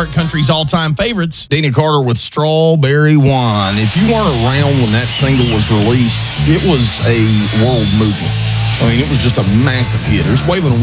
country's all-time favorites. Dana Carter with Strawberry Wine. If you weren't around when that single was released, it was a world movement. I mean, it was just a massive hit. There's Waylon